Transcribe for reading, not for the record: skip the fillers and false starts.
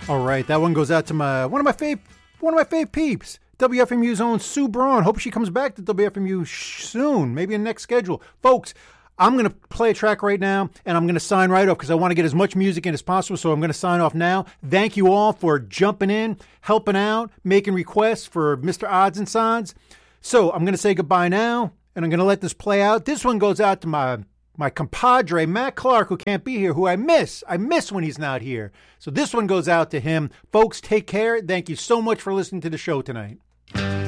All right, that one goes out to one of my fave peeps, WFMU's own Sue Braun. Hope she comes back to WFMU soon, maybe in the next schedule. Folks, I'm going to play a track right now, and I'm going to sign right off because I want to get as much music in as possible, so I'm going to sign off now. Thank you all for jumping in, helping out, making requests for Mr. Odds and Sods. So I'm going to say goodbye now, and I'm going to let this play out. This one goes out to my compadre, Matt Clark, who can't be here, who I miss. I miss when he's not here. So this one goes out to him. Folks, take care. Thank you so much for listening to the show tonight.